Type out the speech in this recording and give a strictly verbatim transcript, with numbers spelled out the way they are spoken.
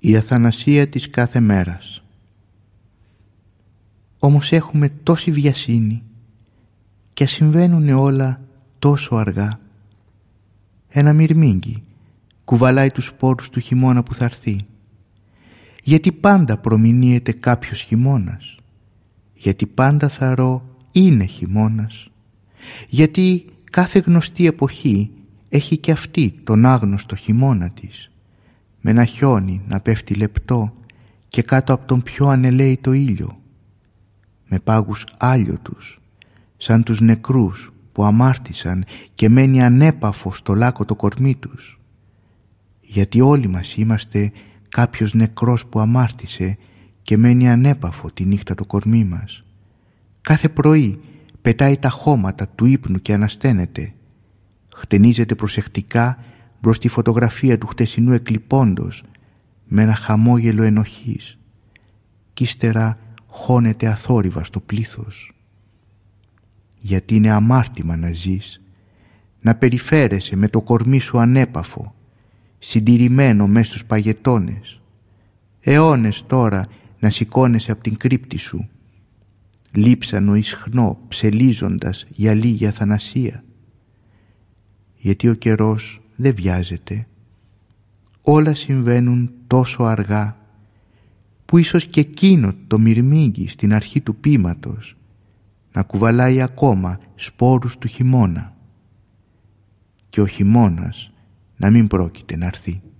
Η αθανασία της κάθε μέρας. Όμως έχουμε τόση βιασύνη και συμβαίνουν όλα τόσο αργά. Ένα μυρμήγκι κουβαλάει τους σπόρους του χειμώνα που θα έρθει. Γιατί πάντα προμηνύεται κάποιος χειμώνας. Γιατί πάντα θαρώ είναι χειμώνας. Γιατί κάθε γνωστή εποχή έχει και αυτή τον άγνωστο χειμώνα της. Με ένα χιόνι να πέφτει λεπτό και κάτω από τον πιο ανελαίητο ήλιο. Με πάγους άλιωτους, σαν τους νεκρούς που αμάρτησαν και μένει ανέπαφο στο λάκκο το κορμί τους. Γιατί όλοι μας είμαστε κάποιος νεκρός που αμάρτησε και μένει ανέπαφο τη νύχτα το κορμί μας. Κάθε πρωί πετάει τα χώματα του ύπνου και ανασταίνεται. Χτενίζεται προσεκτικά μπρος τη φωτογραφία του χτεσινού εκλειπώντος με ένα χαμόγελο ενοχής κι ύστερα χώνεται αθόρυβα στο πλήθος. Γιατί είναι αμάρτημα να ζεις, να περιφέρεσαι με το κορμί σου ανέπαφο, συντηρημένο μες στους παγετώνες, αιώνες τώρα να σηκώνεσαι από την κρύπτη σου, λείψανο ισχνό ψελίζοντας για λίγη αθανασία. Γιατί ο καιρός δεν βιάζεται, όλα συμβαίνουν τόσο αργά που ίσως και εκείνο το μυρμήγκι στην αρχή του πείματος να κουβαλάει ακόμα σπόρους του χειμώνα και ο χειμώνας να μην πρόκειται να έρθει.